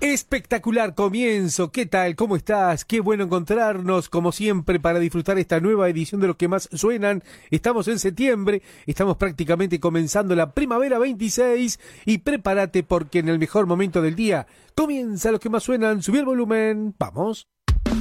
Espectacular comienzo, ¿qué tal? ¿Cómo estás? Qué bueno encontrarnos, como siempre, para disfrutar esta nueva edición de Los que más suenan. Estamos en septiembre, estamos prácticamente comenzando la primavera 26 y prepárate porque en el mejor momento del día comienza Los que más suenan. Subí el volumen, ¡vamos!